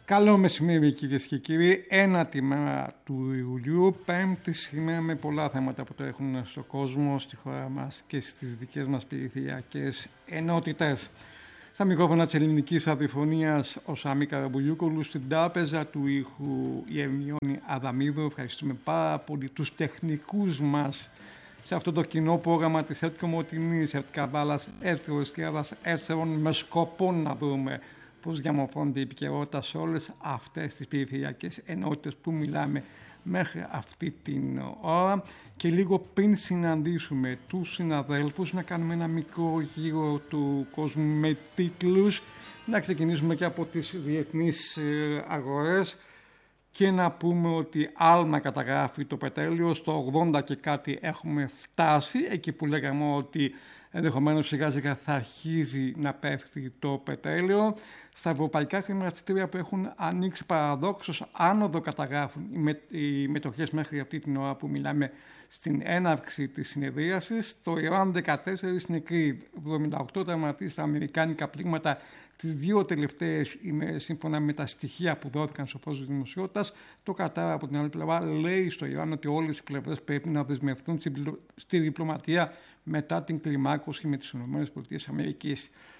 Καλό μεσημέρι κυρίες και κύριοι. 1η μέρα του Ιουλίου, 5η σήμερα με πολλά θέματα που τρέχουν στον κόσμο, στη χώρα μας και στις δικές μας περιφερειακές ενότητες. Στα μικρόφωνα της ελληνικής αδειοφωνίας ο Σάμι Καραμπουλιούκολου, στην τράπεζα του ήχου η Ερμιόνη Αδαμίδου. Ευχαριστούμε πάρα πολύ τους τεχνικούς μας σε αυτό το κοινό πρόγραμμα της ΕΡΤ Κομοτηνής, ΕΡΤ Καβάλας, ΕΡΤ Ρωσικέδας, ΕΡΤ με σκοπό να δούμε πώς διαμορφώνεται η επικαιρότητα σε όλες αυτές τις περιφερειακές ενότητες που μιλάμε μέχρι αυτή την ώρα. Και λίγο πριν συναντήσουμε τους συναδέλφους, να κάνουμε ένα μικρό γύρο του κόσμου με τίτλους, να ξεκινήσουμε και από τις διεθνείς αγορές και να πούμε ότι άλμα καταγράφει το πετρέλαιο, στο 80 και κάτι έχουμε φτάσει, εκεί που λέγαμε ότι ενδεχομένως σιγά σιγά θα αρχίζει να πέφτει το πετρέλαιο. Στα ευρωπαϊκά χρηματιστήρια που έχουν ανοίξει παραδόξως άνοδο καταγράφουν οι μετοχές μέχρι αυτή την ώρα που μιλάμε στην έναρξη της συνεδρίασης. Το Ιράν 14 νεκροί, 78 τραυματίες στα αμερικάνικα πλήγματα τις 2 τελευταίες ημέρες σύμφωνα με τα στοιχεία που δόθηκαν στο φως της δημοσιότητας. Το Κατάρ από την άλλη πλευρά λέει στο Ιράν ότι όλες οι πλευρές πρέπει να δεσμευτούν στη διπλωματία μετά την κλιμάκωση με τις ΗΠΑ.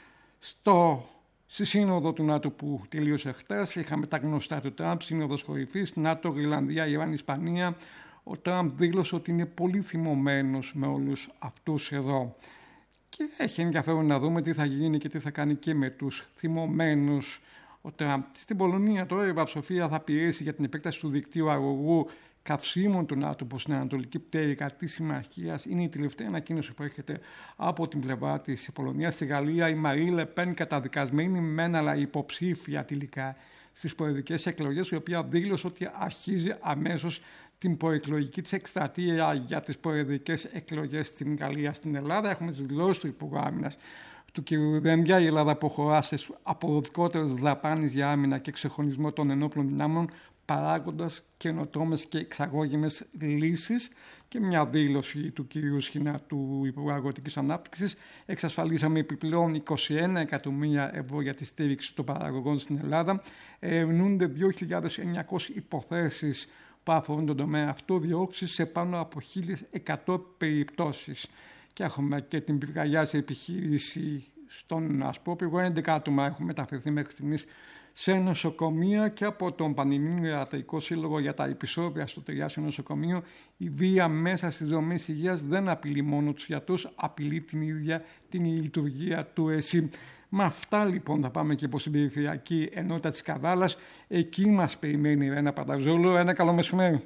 Στη σύνοδο του ΝΑΤΟ που τελείωσε χτες, είχαμε τα γνωστά του Τραμπ, σύνοδος κορυφής, ΝΑΤΟ, Γρυλανδία, Ιράν, Ισπανία. Ο Τραμπ δήλωσε ότι είναι πολύ θυμωμένος με όλους αυτούς εδώ. Και έχει ενδιαφέρον να δούμε τι θα γίνει και τι θα κάνει και με τους θυμωμένους ο Τραμπ. Στην Πολωνία τώρα η Βαρσοφία θα πιέσει για την επέκταση του δικτύου αγωγού καυσίμων του ΝΑΤΟ προς την Ανατολική Πτέρυγα της Συμμαχίας. Είναι η τελευταία ανακοίνωση που έρχεται από την πλευρά της Πολωνίας. Στη Γαλλία η Μαρί Λε Πεν, καταδικασμένη μεν αλλά υποψήφια τελικά στις προεδρικές εκλογές, η οποία δήλωσε ότι αρχίζει αμέσως την προεκλογική της εκστρατεία για τις προεδρικές εκλογές στην Γαλλία. Στην Ελλάδα έχουμε τις δηλώσεις του Υπουργού Άμυνας του κ. Δένδια. Η Ελλάδα προχωρά σε αποδοτικότερες δαπάνες για άμυνα και εξυγχρονισμό των ενόπλων δυνάμεων, παράγοντας καινοτόμες και εξαγώγημες λύσεις. Και μια δήλωση του κ. Σχοινά, του Υπουργού Αγροτικής Ανάπτυξης. Εξασφαλίσαμε επιπλέον 21 εκατομμύρια ευρώ για τη στήριξη των παραγωγών στην Ελλάδα. Ερευνούνται 2.900 υποθέσεις που αφορούν τον τομέα αυτό, διώξεις σε πάνω από 1.100 περιπτώσεις. Και έχουμε και την πυρκαγιά σε επιχείρηση στον Ασπρόπυργο. 11 άτομα έχουν μεταφερθεί μέχρι στιγμής σε νοσοκομεία, και από τον Πανελλήνιο Ιατρικό Σύλλογο για τα επεισόδια στο Τριάσιο Νοσοκομείο. Η βία μέσα στις δομές υγείας δεν απειλεί μόνο τους γιατρούς, απειλεί την ίδια την λειτουργία του ΕΣΥ. Με αυτά λοιπόν θα πάμε και προς την περιφερειακή ενότητα της Καβάλας. Εκεί μας περιμένει η Ρένα Πανταζόλου. Ένα καλό μεσημέρι.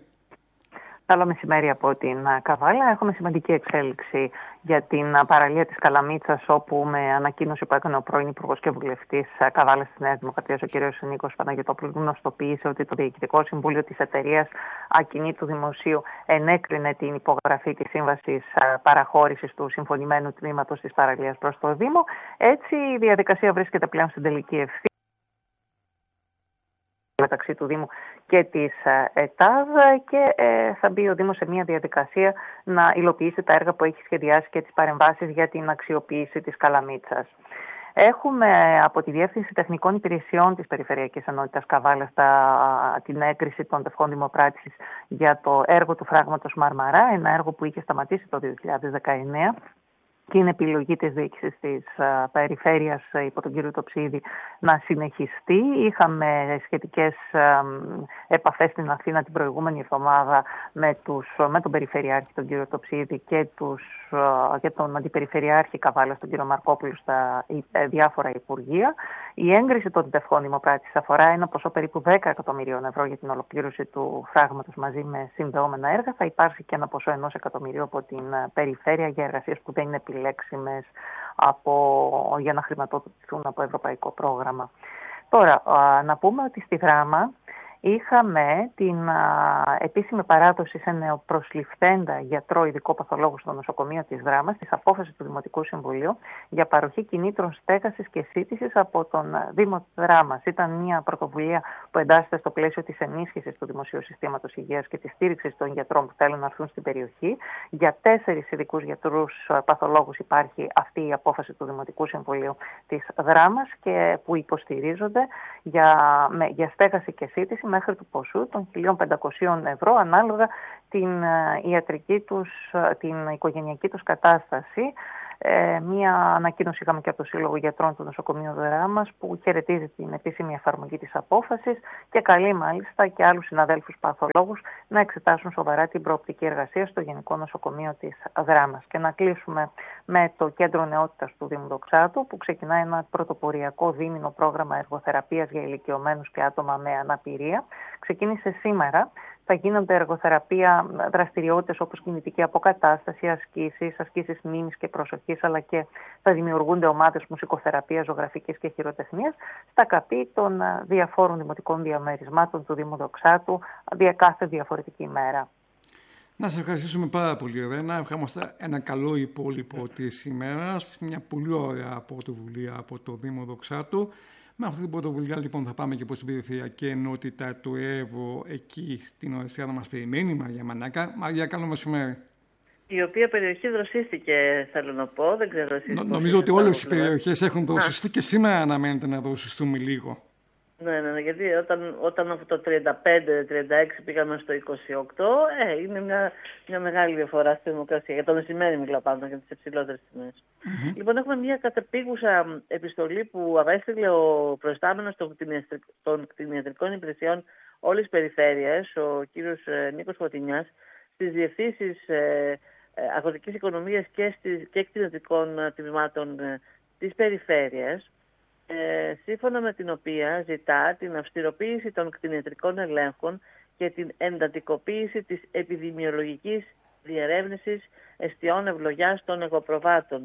Καλό μεσημέρι από την Καβάλα. Έχουμε σημαντική εξέλιξη για την παραλία της Καλαμίτσας, όπου με ανακοίνωση που έκανε ο πρώην Υπουργός και Βουλευτής Καβάλας της Νέας Δημοκρατίας, ο κ. Νίκος Παναγιωτόπουλος, γνωστοποίησε ότι το Διοικητικό Συμβούλιο της εταιρείας Ακινήτου Δημοσίου ενέκρινε την υπογραφή της σύμβασης παραχώρησης του συμφωνημένου τμήματος της παραλίας προς το Δήμο. Έτσι, η διαδικασία βρίσκεται πλέον στην τελική ευθύνη μεταξύ του Δήμου και της ΕΤΑΔ, και θα μπει ο Δήμος σε μια διαδικασία να υλοποιήσει τα έργα που έχει σχεδιάσει και τις παρεμβάσεις για την αξιοποίηση της Καλαμίτσας. Έχουμε από τη Διεύθυνση Τεχνικών Υπηρεσιών της Περιφερειακής Ενότητας Καβάλας την έγκριση των τευχών δημοπράτησης για το έργο του φράγματος Μαρμαρά, ένα έργο που είχε σταματήσει το 2019. Και είναι επιλογή της διοίκησης της περιφέρειας υπό τον κύριο Τοψίδη να συνεχιστεί. Είχαμε σχετικές επαφές στην Αθήνα την προηγούμενη εβδομάδα με τον Περιφερειάρχη τον κύριο Τοψίδη και τον Αντιπεριφερειάρχη Καβάλας τον κύριο Μαρκόπουλο στα διάφορα υπουργεία. Η έγκριση των τευχών δημοπράτησης αφορά ένα ποσό περίπου 10 εκατομμυρίων ευρώ για την ολοκλήρωση του φράγματος μαζί με συνδεόμενα έργα. Θα υπάρξει και ένα ποσό 1 εκατομμυρίου από την περιφέρεια για εργασίες που δεν είναι επιλέξιμες για να χρηματοδοτηθούν από ευρωπαϊκό πρόγραμμα. Τώρα, να πούμε ότι στη Δράμα Είχαμε την επίσημη παράδοση σε νεοπροσληφθέντα γιατρό ειδικό παθολόγο στο νοσοκομείο της Δράμας της απόφασης του Δημοτικού Συμβουλίου για παροχή κινήτρων στέγασης και σύντησης από τον Δήμο Δράμας. Ήταν μια πρωτοβουλία που εντάσσεται στο πλαίσιο της ενίσχυσης του Δημοσίου Συστήματος Υγείας και της στήριξης των γιατρών που θέλουν να έρθουν στην περιοχή. Για 4 ειδικούς γιατρούς παθολόγους υπάρχει αυτή η απόφαση του Δημοτικού Συμβουλίου της Δράμας και που υποστηρίζονται για στέγαση και σύντηση μέχρι του ποσού των 1.500 ευρώ ανάλογα την ιατρική τους, την οικογενειακή τους κατάσταση. Μία ανακοίνωση είχαμε και από το Σύλλογο Γιατρών του Νοσοκομείου Δράμας που χαιρετίζει την επίσημη εφαρμογή της απόφασης και καλεί μάλιστα και άλλους συναδέλφους παθολόγους να εξετάσουν σοβαρά την προοπτική εργασία στο Γενικό Νοσοκομείο της Δράμας. Και να κλείσουμε με το Κέντρο Νεότητας του Δήμου Δοξάτου που ξεκινά ένα πρωτοποριακό δίμηνο πρόγραμμα εργοθεραπείας για ηλικιωμένους και άτομα με αναπηρία. Ξεκίνησε σήμερα. Θα γίνονται εργοθεραπεία, δραστηριότητες όπως κινητική αποκατάσταση, ασκήσεις μνήμης και προσοχής, αλλά και θα δημιουργούνται ομάδες μουσικοθεραπείας, ζωγραφικής και χειροτεχνίας στα καπί των διαφόρων δημοτικών διαμερισμάτων του Δήμου Δοξάτου κάθε διαφορετική ημέρα. Να σας ευχαριστήσουμε πάρα πολύ, Ρένα. Ευχαριστούμε ένα καλό υπόλοιπο της ημέρας. Μια πολύ ωραία πρωτοβουλία από το Δήμο Δοξάτου. Με αυτή την πρωτοβουλία λοιπόν θα πάμε και προς την περιφερειακή ενότητα του ΕΒΟ εκεί στην Ορεστία να μας περιμένει η Μαρία Μανάκα. Μαρία, καλό μεσημέρι. Η οποία περιοχή δροσίστηκε, θέλω να πω, δεν ξέρω εσείς. Νομίζω ότι όλες οι περιοχές έχουν δροσιστεί και σήμερα αναμένεται να δροσιστούμε λίγο. Ναι, γιατί όταν από το 35-36 πήγαμε στο 28, είναι μια μεγάλη διαφορά στη δημοκρασία. Για το μεσημέρι μιλάω πάντα για τις υψηλότερες τιμές. Λοιπόν, έχουμε μια κατεπίγουσα επιστολή που απέστειλε ο προϊστάμενος των κτηνιατρικών υπηρεσιών όλης της περιφέρειας, ο κύριος Νίκος Φωτεινιάς, στις διευθύνσεις αγροτικής οικονομίας και κτηνιατρικών τμήματων της περιφέρειας, σύμφωνα με την οποία ζητά την αυστηροποίηση των κτηνιατρικών ελέγχων και την εντατικοποίηση της επιδημιολογικής διερεύνησης εστιών ευλογιάς των εγωπροβάτων.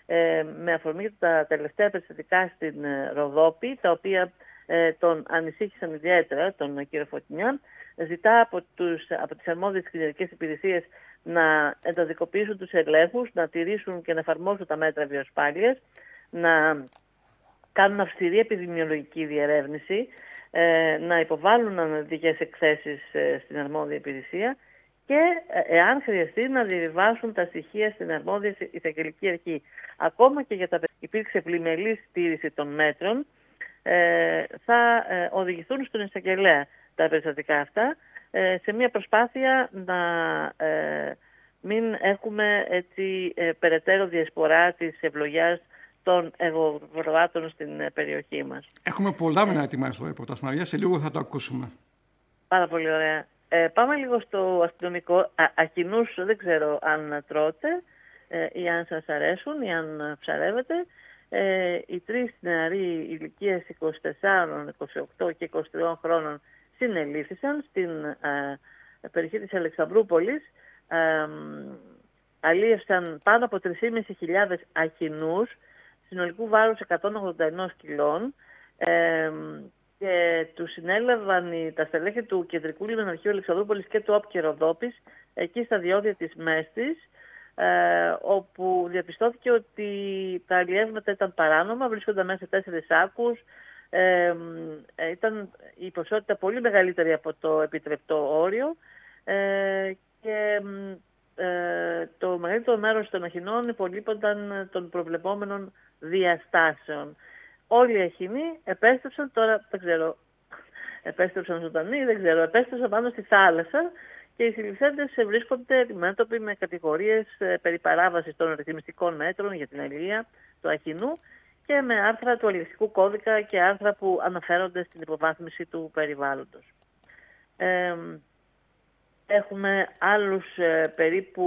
Με αφορμή τα τελευταία περιστατικά στην Ροδόπη, τα οποία τον ανησύχησαν ιδιαίτερα, τον κύριο Φωτεινιά, ζητά από τις αρμόδιες κτηνιατρικές υπηρεσίες να εντατικοποιήσουν τους ελέγχους, να τηρήσουν και να εφαρμόσουν τα μέτρα βιοασφάλειας, να κάνουν αυστηρή επιδημιολογική διερεύνηση, να υποβάλουν αναλυτικές εκθέσεις στην αρμόδια υπηρεσία και, εάν χρειαστεί, να διαβιβάσουν τα στοιχεία στην αρμόδια εισαγγελική αρχή. Ακόμα και για τα υπήρξε πλημελής στήριξη των μέτρων, θα οδηγηθούν στον εισαγγελέα τα περιστατικά αυτά, σε μια προσπάθεια να μην έχουμε έτσι περαιτέρω διασπορά της ευλογιάς των εγωπροβάτων στην περιοχή μας. Έχουμε πολλά να ετοιμάσει το ρεπορτάζ, Μαρία. Σε λίγο θα το ακούσουμε. Πάρα πολύ ωραία. Πάμε λίγο στο αστυνομικό. Αχινούς δεν ξέρω αν τρώτε ή αν σας αρέσουν ή αν ψαρεύετε. Οι 3 νεαροί ηλικίας 24, 28 και 23 χρόνων συνελήφθησαν στην περιοχή της Αλεξανδρούπολης. Αλίευσαν πάνω από 3.500 αχινούς συνολικού βάρους 181 κιλών και τους συνέλαβαν τα στελέχη του Κεντρικού Λιμεναρχείου Αλεξανδρούπολης και του ΟΠ Ροδόπης εκεί στα διόδια της Μέστης, όπου διαπιστώθηκε ότι τα αλλιεύματα ήταν παράνομα, βρίσκονταν μέσα σε 4 σάκους, ήταν η ποσότητα πολύ μεγαλύτερη από το επιτρεπτό όριο και το μεγαλύτερο μέρος των αχινών υπολείπονταν των προβλεπόμενων διαστάσεων. Όλοι οι αχινοί επέστρεψαν, τώρα δεν ξέρω, επέστρεψαν ζωντανοί, δεν ξέρω, επέστρεψαν πάνω στη θάλασσα και οι συλληφθέντες βρίσκονται αντιμέτωποι με κατηγορίες περί παράβασης των ρυθμιστικών μέτρων για την αλληλεία του αχινού και με άρθρα του αλληλευτικού κώδικα και άρθρα που αναφέρονται στην υποβάθμιση του περιβάλλοντος. Έχουμε άλλους περίπου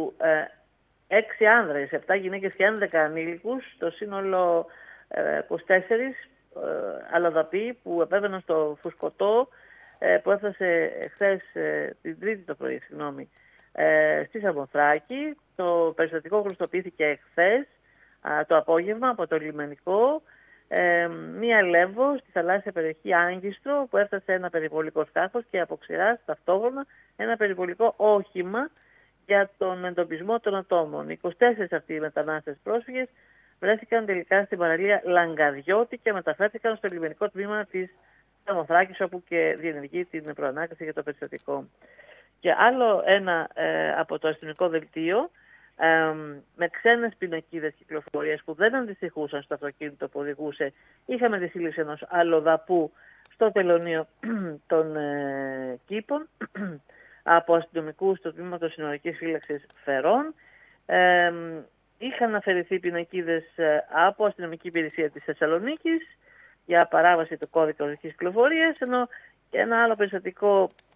6 άνδρες, 7 γυναίκες και 11 ανήλικους, το σύνολο 24 αλλοδαποί που επέβαιναν στο φουσκωτό που έφτασε χθες, την Τρίτη το πρωί, στη Σαμοθράκη. Το περιστατικό γνωστοποιήθηκε χθες το απόγευμα από το λιμενικό μία Λέμβο στη θαλάσσια περιοχή Άγκιστρο, που έφτασε ένα περιβολικό σκάφος και από ξηράς ταυτόχρονα ένα περιβολικό όχημα για τον εντοπισμό των ατόμων. 24 αυτοί οι μετανάστες πρόσφυγες βρέθηκαν τελικά στην παραλία Λαγκαδιώτη και μεταφέρθηκαν στο λιμενικό τμήμα της Σαμοθράκης, όπου και διενεργεί την προανάκριση για το περιστατικό. Και άλλο ένα από το αστυνομικό δελτίο, με ξένες πινακίδες κυκλοφορίας που δεν αντιστοιχούσαν στο αυτοκίνητο που οδηγούσε, είχαμε τη σύλληψη ενός αλλοδαπού στο τελωνείο των Κήπων από αστυνομικούς του τμήματος συνορικής φύλαξης Φερών. Είχαν αφαιρεθεί πινακίδες από αστυνομική υπηρεσία της Θεσσαλονίκης για παράβαση του κώδικα οδικής κυκλοφορίας, ενώ ένα άλλο περιστατικό